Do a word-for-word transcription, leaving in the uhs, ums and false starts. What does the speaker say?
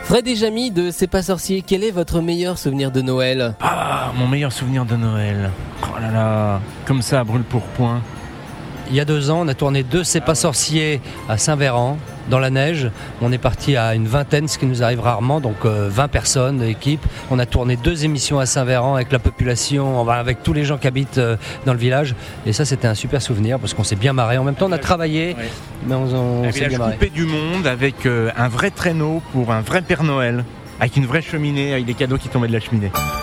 Fred et Jamy de C'est pas sorcier, quel est votre meilleur souvenir de Noël ? Ah, mon meilleur souvenir de Noël. Oh là là, comme ça, à brûle-pourpoint. Il y a deux ans, on a tourné deux C'est pas sorcier à Saint-Véran, dans la neige. On est parti à une vingtaine, ce qui nous arrive rarement, donc euh, vingt personnes, équipe. On a tourné deux émissions à Saint-Véran avec la population, avec tous les gens qui habitent euh, dans le village. Et ça, c'était un super souvenir parce qu'on s'est bien marré. En même temps, on a travaillé, ouais. mais on, on, on s'est bien marré. Coupé du monde avec euh, un vrai traîneau pour un vrai Père Noël, avec une vraie cheminée, avec des cadeaux qui tombaient de la cheminée.